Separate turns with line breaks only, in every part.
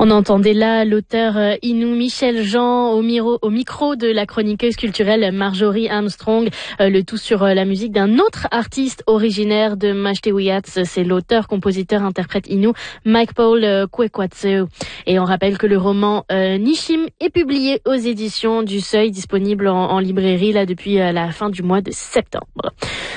On entendait là l'auteur Innu Michel Jean au micro de la chroniqueuse culturelle Marjorie Armstrong, le tout sur la musique d'un autre artiste originaire de Mashtewiyats, c'est l'auteur, compositeur, interprète Innu, Mike Paul Kwekwatseu. Et on rappelle que le roman Nishim est publié aux éditions du Seuil, disponible en librairie là depuis la fin du mois de septembre.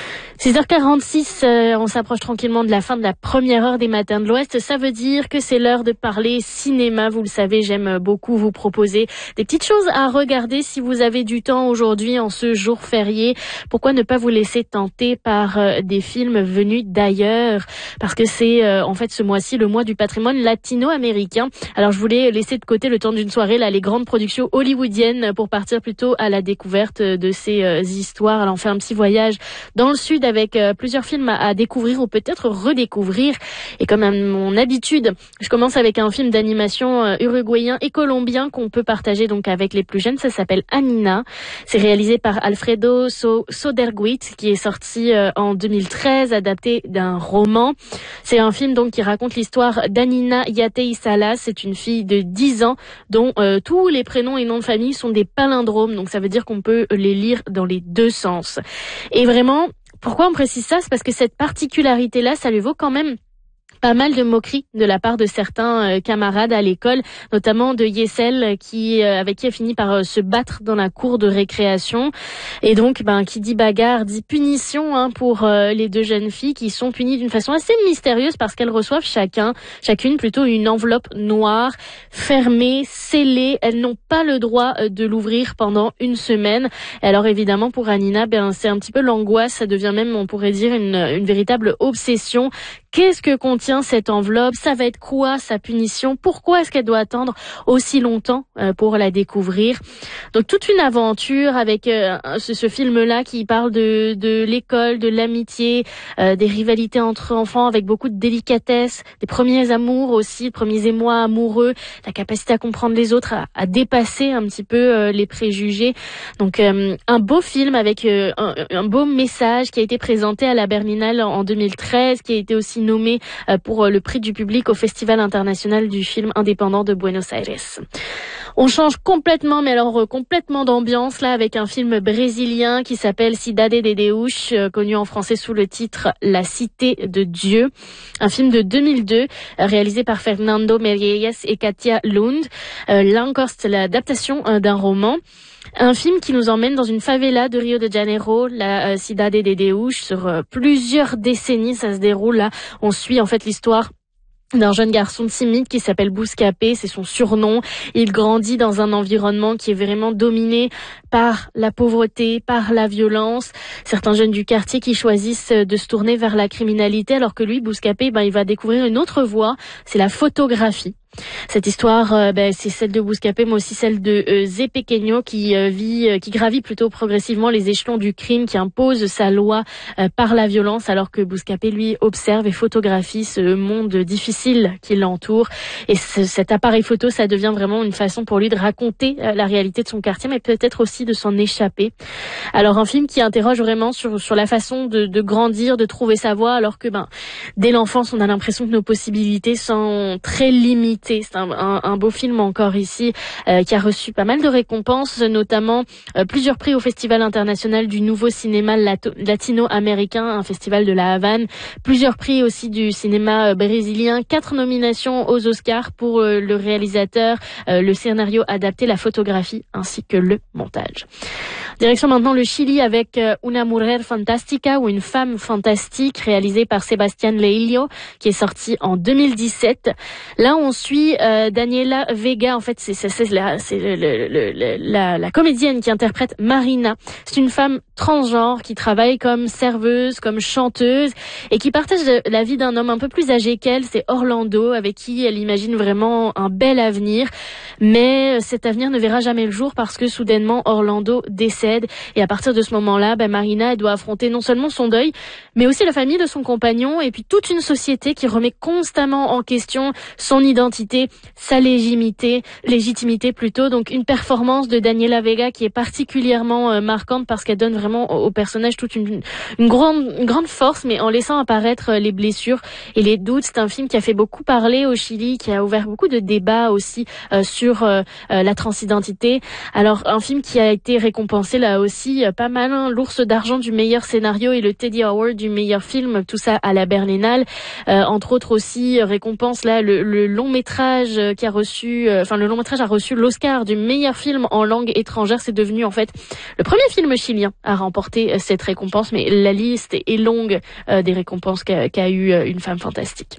6h46, on s'approche tranquillement de la fin de la première heure des Matins de l'Ouest. Ça veut dire que c'est l'heure de parler cinéma. Vous le savez, j'aime beaucoup vous proposer des petites choses à regarder si vous avez du temps aujourd'hui en ce jour férié. Pourquoi ne pas vous laisser tenter par des films venus d'ailleurs? Parce que c'est en fait ce mois-ci le mois du patrimoine latino-américain. Alors je voulais laisser de côté le temps d'une soirée là les grandes productions hollywoodiennes pour partir plutôt à la découverte de ces histoires. Alors on fait un petit voyage dans le sud avec plusieurs films à découvrir ou peut-être redécouvrir. Et comme à mon habitude, je commence avec un film d'animation uruguayen et colombien qu'on peut partager donc avec les plus jeunes. Ça s'appelle Anina. C'est réalisé par Alfredo Soderguit, qui est sorti en 2013, adapté d'un roman. C'est un film donc qui raconte l'histoire d'Anina Yatei Salas. C'est une fille de 10 ans dont tous les prénoms et noms de famille sont des palindromes. Donc ça veut dire qu'on peut les lire dans les deux sens. Et vraiment, pourquoi on précise ça? C'est parce que cette particularité-là, ça lui vaut quand même pas mal de moqueries de la part de certains camarades à l'école, notamment de Yesel avec qui a fini par se battre dans la cour de récréation. Et donc, qui dit bagarre dit punition pour les deux jeunes filles qui sont punies d'une façon assez mystérieuse parce qu'elles reçoivent chacune plutôt une enveloppe noire, fermée, scellée. Elles n'ont pas le droit de l'ouvrir pendant une semaine. Et alors évidemment, pour Anina, c'est un petit peu l'angoisse. Ça devient même, on pourrait dire, une véritable obsession. Qu'est-ce que contient cette enveloppe? Ça va être quoi sa punition? Pourquoi est-ce qu'elle doit attendre aussi longtemps pour la découvrir? Donc toute une aventure avec ce film-là qui parle de l'école, de l'amitié, des rivalités entre enfants avec beaucoup de délicatesse, des premiers amours aussi, premiers émois amoureux, la capacité à comprendre les autres, à dépasser un petit peu les préjugés. Donc un beau film avec un beau message qui a été présenté à la Berlinale en 2013, qui a été aussi nommé pour le prix du public au Festival international du film indépendant de Buenos Aires. On change complètement, mais alors complètement d'ambiance là avec un film brésilien qui s'appelle Cidade de Deus, connu en français sous le titre La Cité de Dieu. Un film de 2002 réalisé par Fernando Meirelles et Katia Lund. Là encore, c'est l'adaptation d'un roman. Un film qui nous emmène dans une favela de Rio de Janeiro, la Cidade de Deus, sur plusieurs décennies. Ça se déroule là. On suit en fait l'histoire d'un jeune garçon timide qui s'appelle Bouscapé, c'est son surnom. Il grandit dans un environnement qui est vraiment dominé par la pauvreté, par la violence. Certains jeunes du quartier qui choisissent de se tourner vers la criminalité, alors que lui, Bouscapé, il va découvrir une autre voie, c'est la photographie. Cette histoire, c'est celle de Bouscapé, mais aussi celle de Zé Pequeño qui gravit plutôt progressivement les échelons du crime, qui impose sa loi par la violence, alors que Bouscapé, lui, observe et photographie ce monde difficile qui l'entoure. Et cet appareil photo, ça devient vraiment une façon pour lui de raconter la réalité de son quartier, mais peut-être aussi de s'en échapper. Alors un film qui interroge vraiment sur la façon de grandir, de trouver sa voie, alors que dès l'enfance, on a l'impression que nos possibilités sont très limitées. C'est un beau film encore ici qui a reçu pas mal de récompenses, notamment plusieurs prix au Festival international du nouveau cinéma latino-américain, un festival de la Havane, plusieurs prix aussi du cinéma brésilien, 4 nominations aux Oscars pour le réalisateur, le scénario adapté, la photographie ainsi que le montage. Direction maintenant le Chili avec Una Mujer Fantástica, ou Une femme fantastique, réalisé par Sebastián Leillo, qui est sorti en 2017. Là, on suit Daniela Vega. En fait, c'est la comédienne qui interprète Marina. C'est une femme transgenre qui travaille comme serveuse, comme chanteuse, et qui partage la vie d'un homme un peu plus âgé qu'elle. C'est Orlando, avec qui elle imagine vraiment un bel avenir. Mais cet avenir ne verra jamais le jour parce que soudainement Orlando décède. Et à partir de ce moment-là, Marina, elle doit affronter non seulement son deuil, mais aussi la famille de son compagnon, et puis toute une société qui remet constamment en question son identité authenticité, sa légitimité plutôt. Donc une performance de Daniela Vega qui est particulièrement marquante parce qu'elle donne vraiment au personnage toute une grande force, mais en laissant apparaître les blessures et les doutes. C'est un film qui a fait beaucoup parler au Chili, qui a ouvert beaucoup de débats aussi sur la transidentité. Alors un film qui a été récompensé là aussi pas mal, hein, l'Ours d'argent du meilleur scénario et le Teddy Award du meilleur film, tout ça à la Berlinale. Entre autres aussi récompense là le long métrage qui a reçu, le long métrage a reçu l'Oscar du meilleur film en langue étrangère. C'est devenu en fait le premier film chilien à remporter cette récompense, mais la liste est longue des récompenses qu'a eu Une femme fantastique.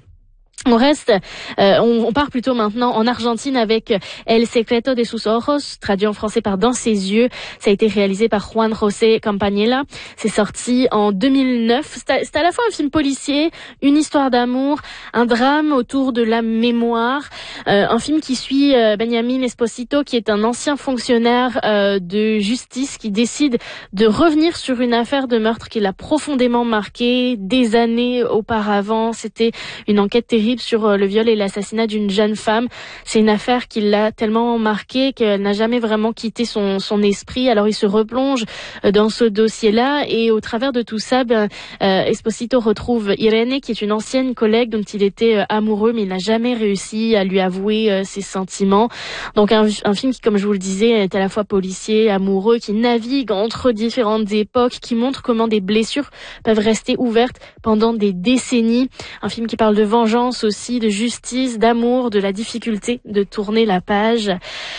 On part plutôt maintenant en Argentine avec El secreto de sus ojos, traduit en français par Dans ses yeux. Ça a été réalisé par Juan José Campanella. C'est sorti en 2009. C'est à la fois un film policier, une histoire d'amour, un drame autour de la mémoire. Un film qui suit Benjamin Esposito, qui est un ancien fonctionnaire de justice qui décide de revenir sur une affaire de meurtre qui l'a profondément marqué des années auparavant. C'était une enquête terrible sur le viol et l'assassinat d'une jeune femme. C'est une affaire qui l'a tellement marquée qu'elle n'a jamais vraiment quitté son esprit. Alors il se replonge dans ce dossier-là et au travers de tout ça, Esposito retrouve Irene, qui est une ancienne collègue dont il était amoureux, mais il n'a jamais réussi à lui avouer ses sentiments. Donc un film qui, comme je vous le disais, est à la fois policier, amoureux, qui navigue entre différentes époques, qui montre comment des blessures peuvent rester ouvertes pendant des décennies. Un film qui parle de vengeance aussi, de justice, d'amour, de la difficulté de tourner la page.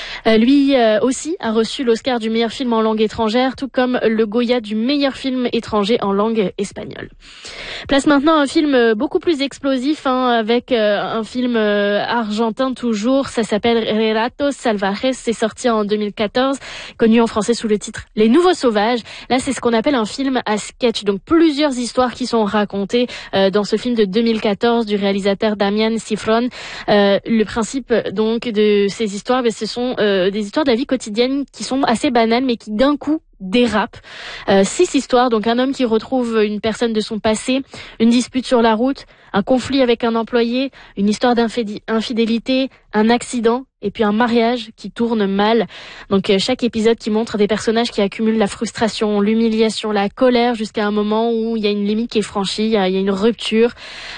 Lui aussi a reçu l'Oscar du meilleur film en langue étrangère, tout comme le Goya du meilleur film étranger en langue espagnole. Place maintenant un film beaucoup plus explosif, avec un film argentin toujours. Ça s'appelle Relatos Salvajes. C'est sorti en 2014, connu en français sous le titre Les Nouveaux Sauvages. Là, c'est ce qu'on appelle un film à sketch. Donc plusieurs histoires qui sont racontées dans ce film de 2014 du réalisateur Damián Cifrón. Le principe donc de ces histoires, ce sont des histoires de la vie quotidienne qui sont assez banales mais qui d'un coup dérapent. 6 histoires, donc un homme qui retrouve une personne de son passé, une dispute sur la route, un conflit avec un employé, une histoire d'infidélité, un accident et puis un mariage qui tourne mal. Donc chaque épisode qui montre des personnages qui accumulent la frustration, l'humiliation, la colère jusqu'à un moment où il y a une limite qui est franchie, il y a une rupture.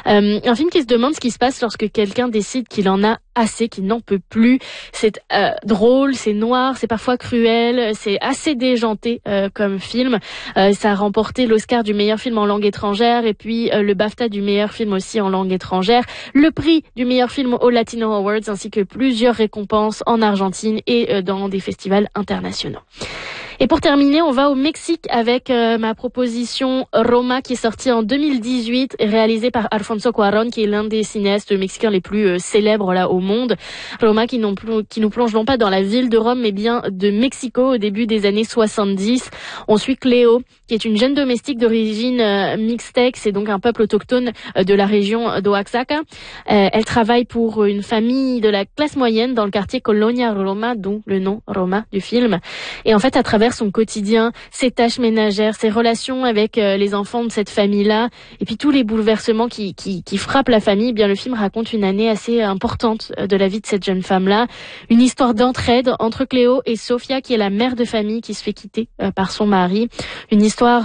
Un film qui se demande ce qui se passe lorsque quelqu'un décide qu'il en a assez, qu'il n'en peut plus. C'est drôle, c'est noir, c'est parfois cruel, c'est assez déjanté comme film. Ça a remporté l'Oscar du meilleur film en langue étrangère et puis le BAFTA du meilleur film aussi en langue étrangère, le prix du meilleur film aux Latino Awards ainsi que plusieurs récompenses en Argentine et dans des festivals internationaux. Et pour terminer, on va au Mexique avec ma proposition Roma, qui est sortie en 2018, réalisée par Alfonso Cuarón, qui est l'un des cinéastes mexicains les plus célèbres là au monde. Roma qui nous plonge non pas dans la ville de Rome, mais bien de Mexico au début des années 70. On suit Cléo, qui est une jeune domestique d'origine mixtèque, c'est donc un peuple autochtone de la région d'Oaxaca. Elle travaille pour une famille de la classe moyenne dans le quartier Colonia Roma, d'où le nom Roma du film. Et en fait, à travers son quotidien, ses tâches ménagères, ses relations avec les enfants de cette famille-là, et puis tous les bouleversements qui frappent la famille, bien le film raconte une année assez importante de la vie de cette jeune femme-là. Une histoire d'entraide entre Cléo et Sofia, qui est la mère de famille qui se fait quitter par son mari. Une histoire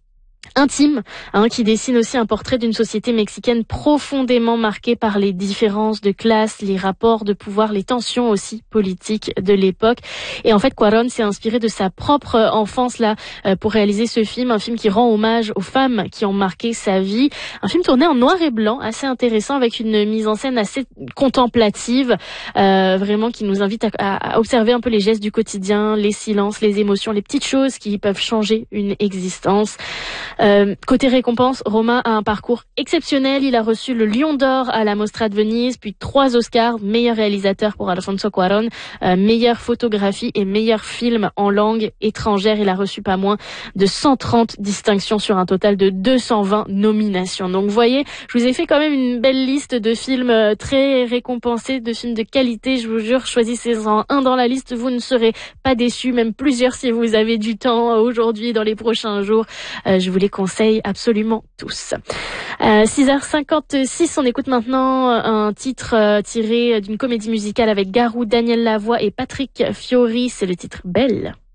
intime, qui dessine aussi un portrait d'une société mexicaine profondément marquée par les différences de classe, les rapports de pouvoir, les tensions aussi politiques de l'époque. Et en fait, Cuarón s'est inspiré de sa propre enfance là pour réaliser ce film, un film qui rend hommage aux femmes qui ont marqué sa vie. Un film tourné en noir et blanc, assez intéressant, avec une mise en scène assez contemplative, vraiment qui nous invite à observer un peu les gestes du quotidien, les silences, les émotions, les petites choses qui peuvent changer une existence. Côté récompense, Roma a un parcours exceptionnel. Il a reçu le Lion d'Or à la Mostra de Venise, puis 3 Oscars, meilleur réalisateur pour Alfonso Cuarón, meilleure photographie et meilleur film en langue étrangère. Il a reçu pas moins de 130 distinctions sur un total de 220 nominations. Donc vous voyez, je vous ai fait quand même une belle liste de films très récompensés, de films de qualité. Je vous jure, choisissez-en un dans la liste, vous ne serez pas déçus, même plusieurs si vous avez du temps aujourd'hui, dans les prochains jours. Je voulais déconseille absolument tous. 6h56, on écoute maintenant un titre tiré d'une comédie musicale avec Garou, Daniel Lavoie et Patrick Fiori. C'est le titre Belle.